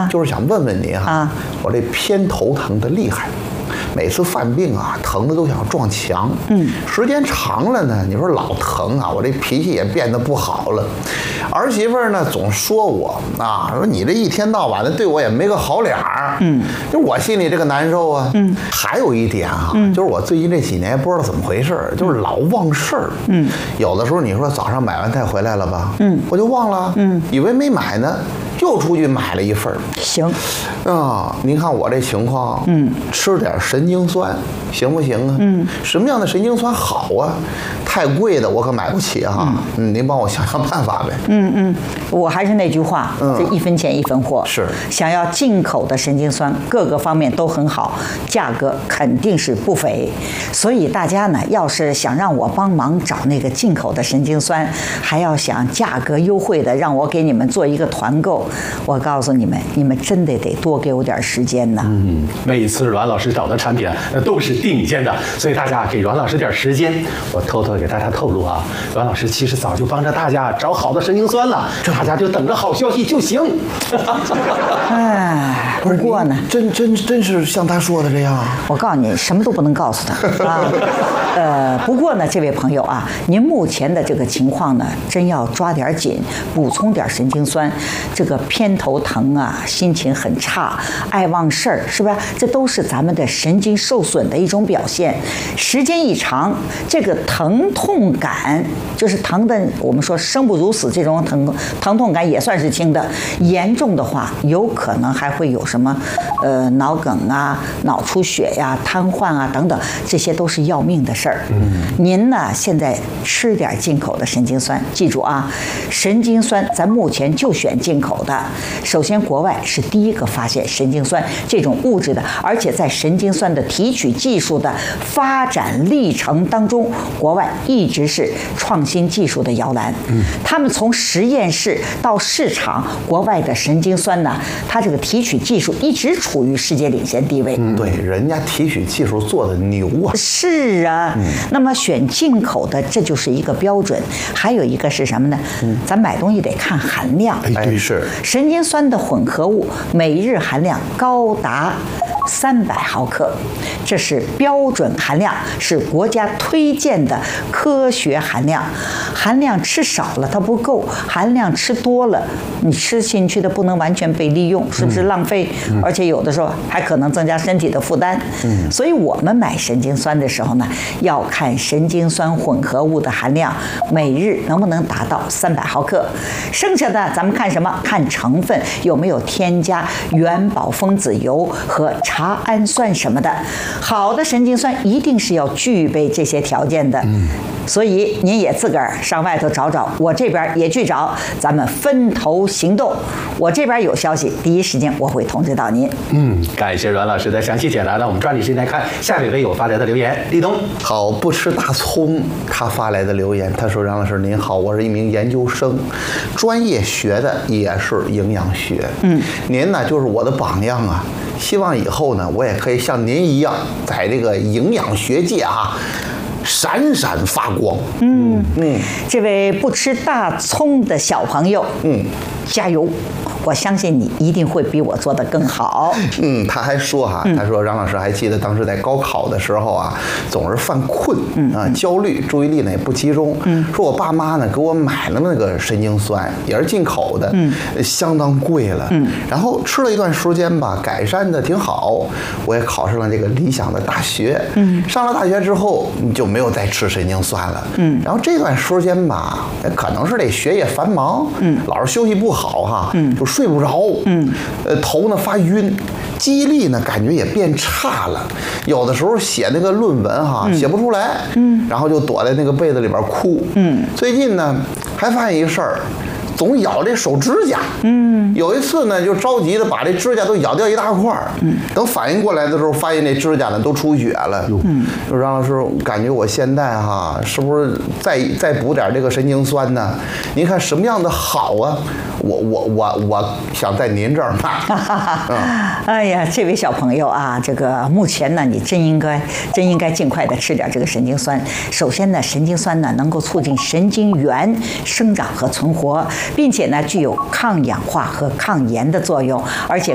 就是想问问你哈，我这偏头疼的厉害。每次犯病啊，疼的都想撞墙。时间长了呢，你说老疼啊，我这脾气也变得不好了。儿媳妇呢总说我啊，说你这一天到晚的对我也没个好脸儿。就我心里这个难受啊。还有一点啊，就是我最近这几年不知道怎么回事，就是老忘事儿。有的时候你说早上买完菜回来了吧，我就忘了，以为没买呢。又出去买了一份。 行， 啊，您看我这情况，吃点神经酸行不行啊？什么样的神经酸好啊？太贵的我可买不起哈。您帮我想想办法呗。 我还是那句话，这1分钱1分货。 是， 想要进口的神经酸，各个方面都很好，价格肯定是不菲。所以大家呢，要是想让我帮忙找那个进口的神经酸，还要想价格优惠的，让我给你们做一个团购，我告诉你们，你们真的得多给我点时间呢。 每次阮老师找的产品都是顶尖的，所以大家给阮老师点时间。我偷偷给大家透露啊，阮老师其实早就帮着大家找好的神经酸了，大家就等着好消息就行。 哎，不过呢， 真是像他说的这样。 我告诉你，什么都不能告诉他啊。不过呢，这位朋友啊，您目前的这个情况呢，真要抓点紧，补充点神经酸。这个偏头疼啊，心情很差，爱忘事儿，是吧？这都是咱们的神经受损的一种表现。时间一长，这个疼痛感，就是疼的，我们说生不如死这种疼痛感也算是轻的。严重的话，有可能还会有什么脑梗啊、脑出血呀、瘫痪啊等等，这些都是要命的事儿。您呢，现在吃点进口的神经酸，记住啊，神经酸咱目前就选进口的。首先，国外是第一个发现神经酸这种物质的，而且在神经酸的提取技术的发展历程当中，国外一直是创新技术的摇篮。他们从实验室到市场，国外的神经酸呢，它这个提取技术一直处于世界领先地位。 对，人家提取技术做的牛啊。 是啊，那么选进口的，这就是一个标准。还有一个是什么呢？咱买东西得看含量。 对，是神经酸的混合物每日含量高达300毫克，这是标准含量，是国家推荐的科学含量。含量吃少了它不够，含量吃多了，你吃进去的不能完全被利用，是不是浪费？而且有的时候还可能增加身体的负担。所以我们买神经酸的时候呢，要看神经酸混合物的含量，每日能不能达到300毫克。剩下的咱们看什么？看成分有没有添加元宝分子油和茶氨酸什么的。好的神经酸一定是要具备这些条件的。所以您也自个儿上外头找找，我这边也去找，咱们分头行动。我这边有消息，第一时间我会通知到您。 感谢阮老师的详细解答。那我们抓紧时间来看下一位友发来的留言，立冬。 好，不吃大葱，他发来的留言，他说：“杨老师您好，我是一名研究生，专业学的也是营养学。您呢就是我的榜样啊，希望以后呢我也可以像您一样，在这个营养学界啊。”闪闪发光。 这位不吃大葱的小朋友，加油！我相信你一定会比我做得更好。 他还说哈，他说杨老师还记得当时在高考的时候啊，总是犯困焦虑，注意力呢也不集中。说我爸妈呢给我买了那个神经酸，也是进口的，相当贵了。然后吃了一段时间吧，改善的挺好，我也考上了这个理想的大学。上了大学之后就没有再吃神经酸了。然后这段时间吧，可能是这学业繁忙，老是休息不好哈，就睡不着，头呢发晕，记忆力呢感觉也变差了，有的时候写那个论文哈，写不出来，然后就躲在那个被子里边哭。最近呢还发现一个事儿，总咬这手指甲。有一次呢就着急的把这指甲都咬掉一大块儿。等反应过来的时候，发现这指甲呢都出血了。就让老师感觉我现在哈是不是再补点这个神经酸呢？您看什么样的好啊？我想在您这儿买。 哎呀，这位小朋友啊，这个目前呢，你真应该尽快的吃点这个神经酸。首先呢，神经酸呢能够促进神经元生长和存活，并且呢具有抗氧化和抗炎的作用，而且